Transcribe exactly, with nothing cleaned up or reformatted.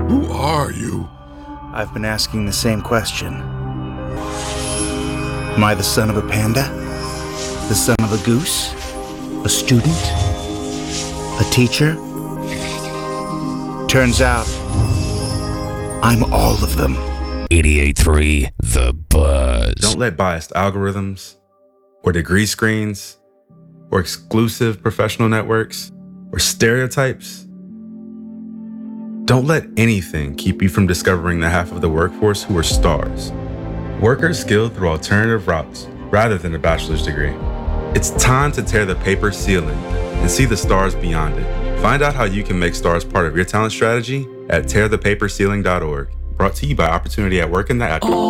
Who are you? I've been asking the same question. Am I the son of a panda? The son of a goose? A student? A teacher? Turns out, I'm all of them. eighty-eight point three The Buzz. Don't let biased algorithms or degree screens or exclusive professional networks or stereotypes. Don't let anything keep you from discovering the half of the workforce who are stars. Workers skilled through alternative routes rather than a bachelor's degree. It's time to tear the paper ceiling and see the stars beyond it. Find out how you can make stars part of your talent strategy at tear the paper ceiling dot org. Brought to you by Opportunity at Work in the App.